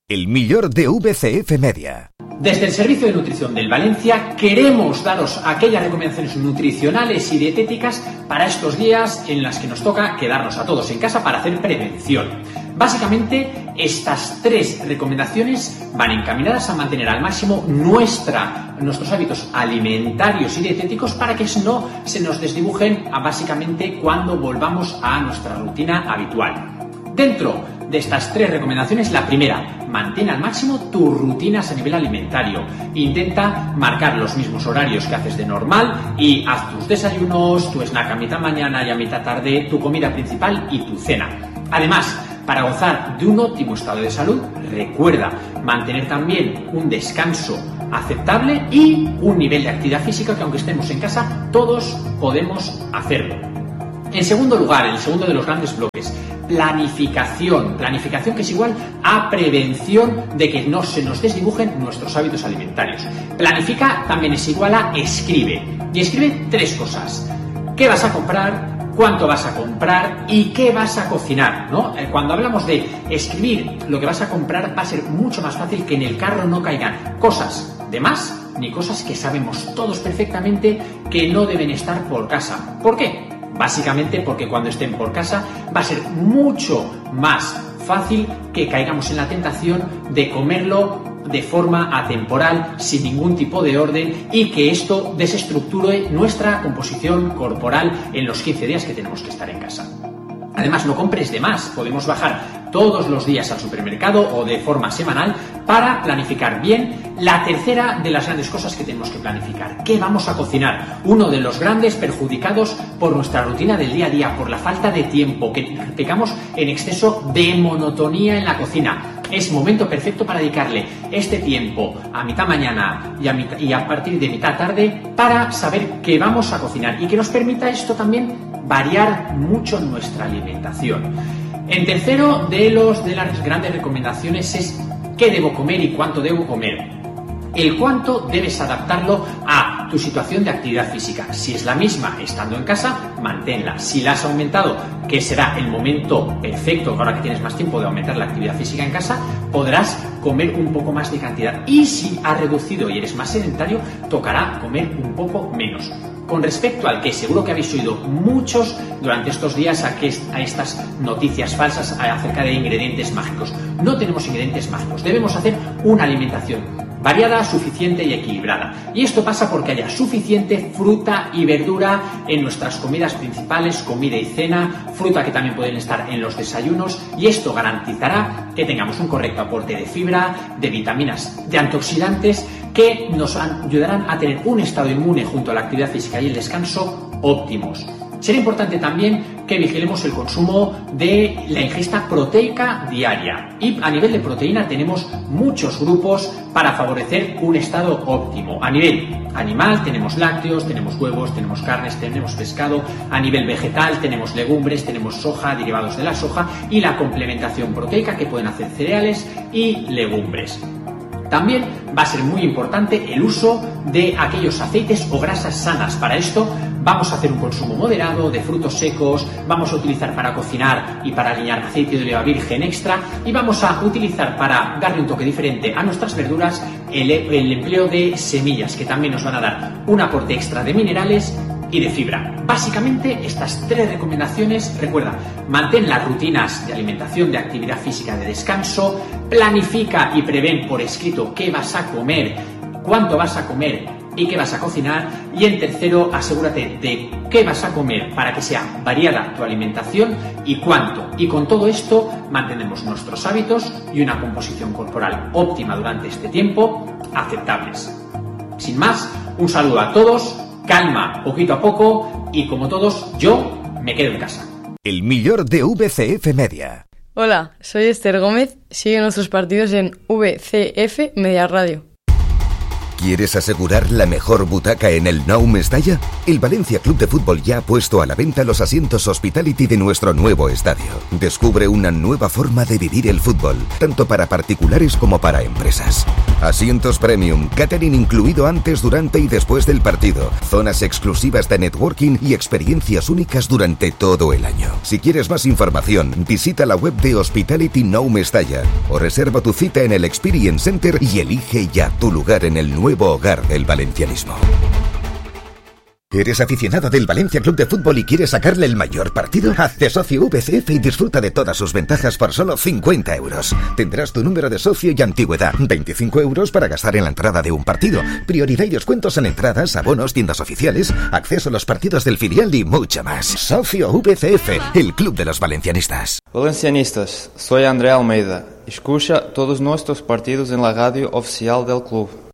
El millor de VCF Media. Desde el Servicio de Nutrición del Valencia queremos daros aquellas recomendaciones nutricionales y dietéticas para estos días en las que nos toca quedarnos a todos en casa para hacer prevención. Básicamente, estas 3 recomendaciones van encaminadas a mantener al máximo nuestros hábitos alimentarios y dietéticos para que no se nos desdibujen básicamente cuando volvamos a nuestra rutina habitual. Dentro de estas 3 recomendaciones, la primera, mantén al máximo tus rutinas a nivel alimentario. Intenta marcar los mismos horarios que haces de normal y haz tus desayunos, tu snack a mitad mañana y a mitad tarde, tu comida principal y tu cena. Además, para gozar de un óptimo estado de salud, recuerda mantener también un descanso aceptable y un nivel de actividad física que, aunque estemos en casa, todos podemos hacerlo. En segundo lugar, el segundo de los grandes bloques, planificación que es igual a prevención de que no se nos desdibujen nuestros hábitos alimentarios. Planifica también es igual a escribe. Y escribe 3 cosas. ¿Qué vas a comprar? ¿Cuánto vas a comprar? ¿Y qué vas a cocinar? ¿No? Cuando hablamos de escribir lo que vas a comprar, va a ser mucho más fácil que en el carro no caigan cosas de más ni cosas que sabemos todos perfectamente que no deben estar por casa. ¿Por qué? Básicamente porque cuando estén por casa va a ser mucho más fácil que caigamos en la tentación de comerlo de forma atemporal, sin ningún tipo de orden, y que esto desestructure nuestra composición corporal en los 15 días que tenemos que estar en casa. Además, no compres de más. Podemos bajar todos los días al supermercado o de forma semanal para planificar bien. La tercera de las grandes cosas que tenemos que planificar: ¿qué vamos a cocinar? Uno de los grandes perjudicados por nuestra rutina del día a día, por la falta de tiempo, que pecamos en exceso de monotonía en la cocina. Es momento perfecto para dedicarle este tiempo a mitad mañana y a partir de mitad tarde para saber qué vamos a cocinar y que nos permita esto también variar mucho nuestra alimentación. En tercero de las grandes recomendaciones es qué debo comer y cuánto debo comer. El cuánto debes adaptarlo a tu situación de actividad física. Si es la misma estando en casa, manténla. Si la has aumentado, que será el momento perfecto, ahora que tienes más tiempo de aumentar la actividad física en casa, podrás comer un poco más de cantidad. Y si has reducido y eres más sedentario, tocará comer un poco menos. Con respecto al qué, seguro que habéis oído muchos durante estos días a estas noticias falsas acerca de ingredientes mágicos. No tenemos ingredientes mágicos. Debemos hacer una alimentación variada, suficiente y equilibrada. Y esto pasa porque haya suficiente fruta y verdura en nuestras comidas principales, comida y cena, fruta que también pueden estar en los desayunos, y esto garantizará que tengamos un correcto aporte de fibra, de vitaminas, de antioxidantes que nos ayudarán a tener un estado inmune junto a la actividad física y el descanso óptimos. Será importante también que vigilemos el consumo de la ingesta proteica diaria. Y a nivel de proteína tenemos muchos grupos para favorecer un estado óptimo. A nivel animal tenemos lácteos, tenemos huevos, tenemos carnes, tenemos pescado. A nivel vegetal tenemos legumbres, tenemos soja, derivados de la soja y la complementación proteica que pueden hacer cereales y legumbres. También va a ser muy importante el uso de aquellos aceites o grasas sanas. Para esto vamos a hacer un consumo moderado de frutos secos, vamos a utilizar para cocinar y para aliñar aceite de oliva virgen extra, y vamos a utilizar para darle un toque diferente a nuestras verduras el empleo de semillas, que también nos van a dar un aporte extra de minerales y de fibra. Básicamente estas 3 recomendaciones. Recuerda, mantén las rutinas de alimentación, de actividad física, de descanso, planifica y prevén por escrito qué vas a comer, cuánto vas a comer y qué vas a cocinar. Y en tercero, asegúrate de qué vas a comer para que sea variada tu alimentación y cuánto. Y con todo esto mantenemos nuestros hábitos y una composición corporal óptima durante este tiempo, aceptables. Sin más, un saludo a todos. Calma, poquito a poco, y como todos, yo me quedo en casa. El millor de VCF Media. Hola, soy Esther Gómez. Sigue nuestros partidos en VCF Media Radio. ¿Quieres asegurar la mejor butaca en el Nou Mestalla? El Valencia Club de Fútbol ya ha puesto a la venta los asientos Hospitality de nuestro nuevo estadio. Descubre una nueva forma de vivir el fútbol, tanto para particulares como para empresas. Asientos premium, catering incluido antes, durante y después del partido, zonas exclusivas de networking y experiencias únicas durante todo el año. Si quieres más información, visita la web de Hospitality Nou Mestalla o reserva tu cita en el Experience Center y elige ya tu lugar en el nuevo hogar del valencianismo. ¿Eres aficionado del Valencia Club de Fútbol y quieres sacarle el mayor partido? Hazte socio VCF y disfruta de todas sus ventajas por solo 50 euros. Tendrás tu número de socio y antigüedad, 25 euros para gastar en la entrada de un partido, prioridad y descuentos en entradas, abonos, tiendas oficiales, acceso a los partidos del filial y mucho más. Socio VCF, el club de los valencianistas. Valencianistas, soy André Almeida. Escucha todos nuestros partidos en la radio oficial del club.